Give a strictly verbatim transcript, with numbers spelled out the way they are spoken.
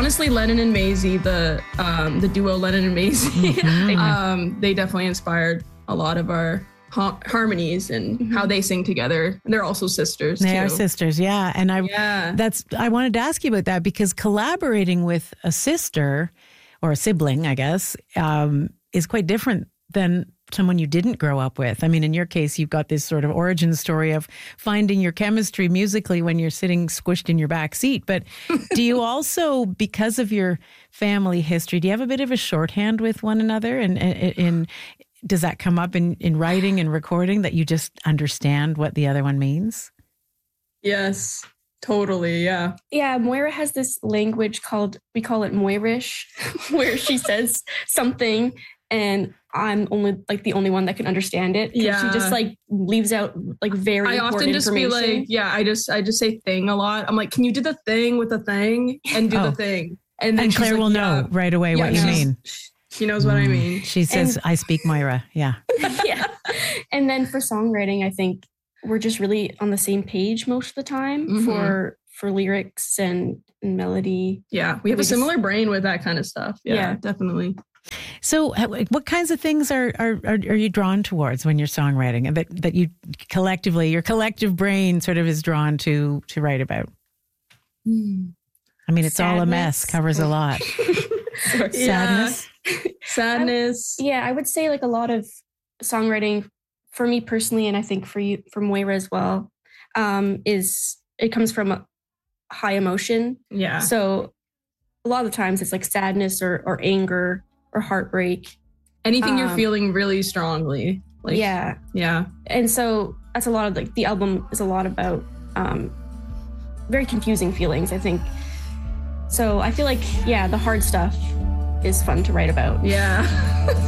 honestly, Lennon and Maisie, the um, the duo Lennon and Maisie, mm-hmm. um, they definitely inspired a lot of our ha- harmonies and mm-hmm. how they sing together. And they're also sisters. They too. are sisters, yeah. And I yeah. that's I wanted to ask you about that because collaborating with a sister or a sibling, I guess, um, is quite different than someone you didn't grow up with. I mean, in your case, you've got this sort of origin story of finding your chemistry musically when you're sitting squished in your back seat. But do you also, because of your family history, do you have a bit of a shorthand with one another? And, and, and does that come up in, in writing and recording that you just understand what the other one means? Yes, totally. Yeah. Yeah. Moira has this language called, we call it Moirish, where she says something and I'm only like the only one that can understand it. Yeah. She just like leaves out like very I important often just be like, yeah, I just, I just say thing a lot. I'm like, can you do the thing with the thing and do oh. the thing? And, then and Claire like, will yeah. know right away yeah, what you mean. She knows what mm. I mean. She says, and, I speak Moira. Yeah. yeah. And then for songwriting, I think we're just really on the same page most of the time mm-hmm. for, for lyrics and, and melody. Yeah. We have we a similar just, brain with that kind of stuff. Yeah, yeah. definitely. So what kinds of things are, are, are, are you drawn towards when you're songwriting and that, that you collectively, your collective brain sort of is drawn to, to write about? Mm. I mean, it's Sadness. All a mess, covers a lot. Sadness. Sadness. I, yeah, I would say like a lot of songwriting for me personally, and I think for you, for Moira as well, um, is it comes from a high emotion. Yeah. So a lot of times it's like sadness or, or anger or heartbreak. Anything um, you're feeling really strongly. Like, yeah. Yeah. And so that's a lot of like the album is a lot about um, very confusing feelings, I think. So I feel like, yeah, the hard stuff is fun to write about. Yeah.